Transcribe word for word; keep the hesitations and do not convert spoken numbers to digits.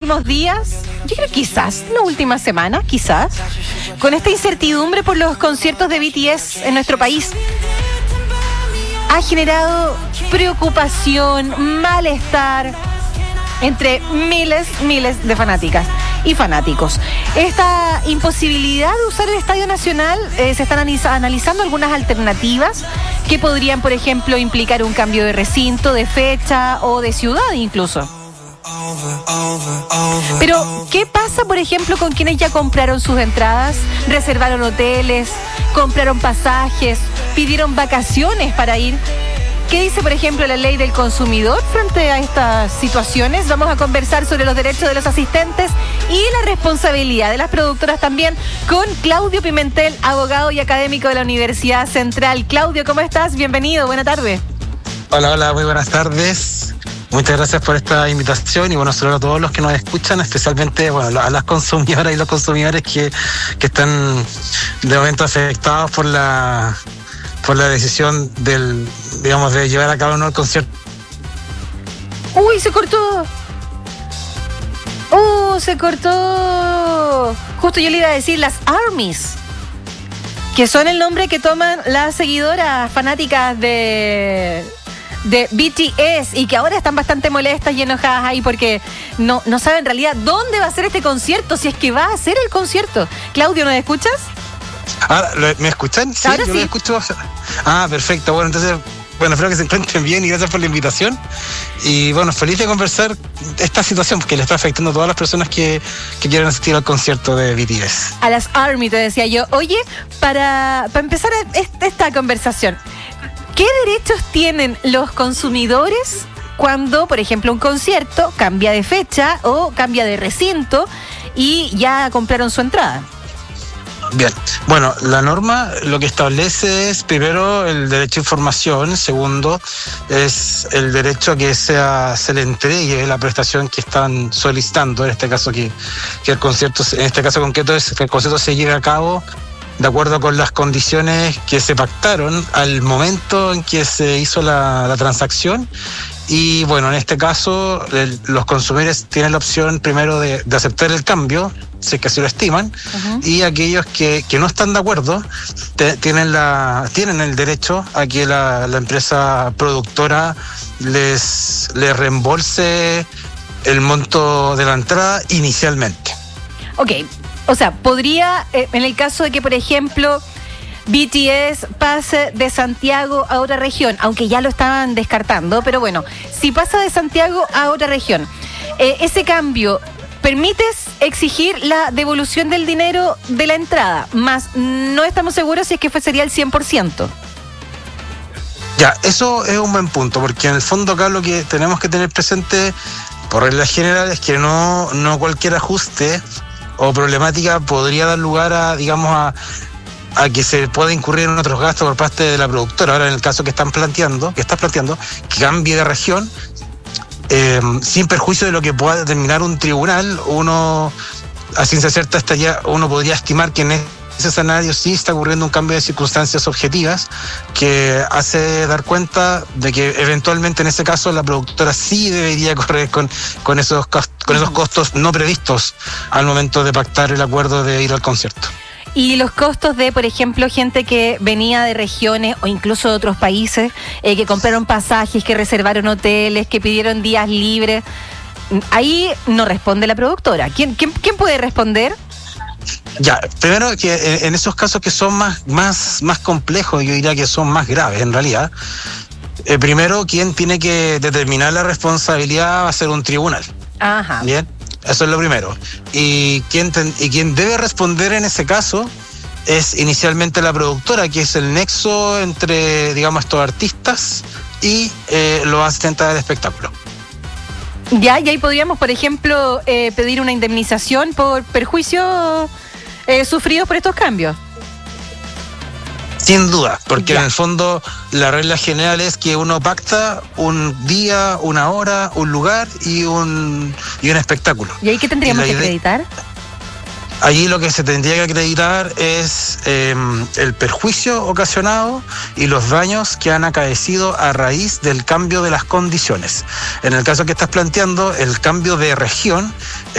últimos días, yo creo quizás, la última semana, quizás, con esta incertidumbre por los conciertos de B T S en nuestro país, ha generado preocupación, malestar entre miles, miles de fanáticas y fanáticos. Esta imposibilidad de usar el Estadio Nacional, eh, se están analiza- analizando algunas alternativas que podrían, por ejemplo, implicar un cambio de recinto, de fecha o de ciudad incluso. Pero, ¿qué pasa, por ejemplo, con quienes ya compraron sus entradas, reservaron hoteles, compraron pasajes, pidieron vacaciones para ir? ¿Qué dice, por ejemplo, la ley del consumidor frente a estas situaciones? Vamos a conversar sobre los derechos de los asistentes y la responsabilidad de las productoras también con Claudio Pimentel, abogado y académico de la Universidad Central. Claudio, ¿cómo estás? Bienvenido, buena tarde. Hola, hola, muy buenas tardes. Muchas gracias por esta invitación y bueno, saludos a todos los que nos escuchan, especialmente bueno, a las consumidoras y los consumidores que, que están de momento afectados por la por la decisión del, digamos, de llevar a cabo un nuevo concierto. ¡Uy, se cortó! ¡Oh, se cortó! Justo yo le iba a decir las ARMYs, que son el nombre que toman las seguidoras fanáticas de... de B T S y que ahora están bastante molestas y enojadas ahí porque no, no saben en realidad dónde va a ser este concierto, si es que va a ser el concierto. Claudio, ¿nos escuchas? Ah, ¿me escuchan? Sí, ahora yo sí. lo escucho. Ah, perfecto. Bueno, entonces, bueno, espero que se encuentren bien y gracias por la invitación. Y bueno, feliz de conversar esta situación porque le está afectando a todas las personas que, que quieren asistir al concierto de B T S. A las ARMY, te decía yo. Oye, para, para empezar esta, esta conversación, ¿qué derechos tienen los consumidores cuando, por ejemplo, un concierto cambia de fecha o cambia de recinto y ya compraron su entrada? Bien, bueno, la norma lo que establece es primero el derecho a información, segundo es el derecho a que sea, se le entregue la prestación que están solicitando, en este caso que, que el concierto, en este caso concreto es que el concierto se lleve a cabo de acuerdo con las condiciones que se pactaron al momento en que se hizo la, la transacción. Y bueno, en este caso el, los consumidores tienen la opción primero de, de aceptar el cambio, si es que así lo estiman, uh-huh. Y aquellos que, que no están de acuerdo te, tienen, la, tienen el derecho a que la, la empresa productora les, les reembolse el monto de la entrada inicialmente. Ok. O sea, podría, eh, en el caso de que, por ejemplo, B T S pase de Santiago a otra región, aunque ya lo estaban descartando, pero bueno, si pasa de Santiago a otra región, eh, ese cambio, ¿permites exigir la devolución del dinero de la entrada? Más no estamos seguros si es que fue, sería el cien por ciento. Ya, eso es un buen punto, porque en el fondo acá lo que tenemos que tener presente, por reglas generales, es que no, no cualquier ajuste o problemática podría dar lugar a, digamos, a, a que se pueda incurrir en otros gastos por parte de la productora. Ahora, en el caso que están planteando, que estás planteando, que cambie de región, eh, sin perjuicio de lo que pueda determinar un tribunal, uno, a ciencia cierta, estaría, uno podría estimar que en ese escenario sí está ocurriendo un cambio de circunstancias objetivas que hace dar cuenta de que eventualmente en ese caso la productora sí debería correr con, con, esos, con esos costos no previstos al momento de pactar el acuerdo de ir al concierto. Y los costos de, por ejemplo, gente que venía de regiones o incluso de otros países, eh, que compraron pasajes, que reservaron hoteles, que pidieron días libres, ahí no responde la productora. ¿Quién, quién, quién puede responder? Ya, primero que en esos casos que son más, más, más complejos, yo diría que son más graves en realidad, eh, primero quien tiene que determinar la responsabilidad va a ser un tribunal. Ajá. Bien, eso es lo primero. Y quien, ten, y quien debe responder en ese caso es inicialmente la productora, que es el nexo entre, digamos, estos artistas y eh, los asistentes del espectáculo. Ya, y ahí podríamos, por ejemplo, eh, pedir una indemnización por perjuicios eh, sufridos por estos cambios. Sin duda, porque ya. En el fondo la regla general es que uno pacta un día, una hora, un lugar y un, y un espectáculo. ¿Y ahí qué tendríamos que idea, acreditar? Allí lo que se tendría que acreditar es eh, el perjuicio ocasionado y los daños que han acaecido a raíz del cambio de las condiciones. En el caso que estás planteando, el cambio de región